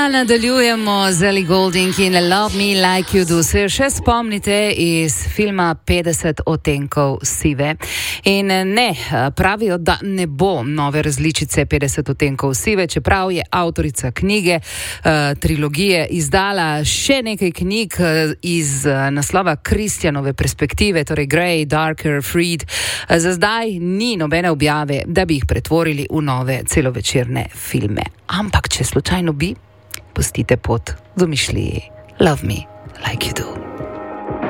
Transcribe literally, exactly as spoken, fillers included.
Nadaljujemo z Ellie Goulding in Love Me Like You Do. Se še spomnite iz filma petdeset odtenkov sive? In ne, pravijo, da ne bo nove različice petdeset odtenkov sive, čeprav je avtorica knjige, trilogije, izdala še nekaj knjig iz naslova Kristjanove perspektive, torej Grey, Darker, Freed. Za zdaj ni nobene objave, da bi jih pretvorili v nove celovečerne filme. Ampak, če slučajno bi, pustite pot domišljiji. Love Me Like You Do.